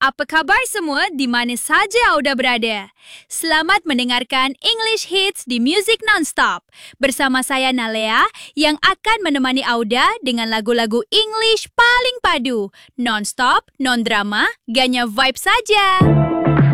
Apa khabar semua di mana saja Auda berada? Selamat mendengarkan English Hits di Music Nonstop. Bersama saya Nalea yang akan menemani Auda dengan lagu-lagu English paling padu. Non-stop, non-drama, ganya vibe saja.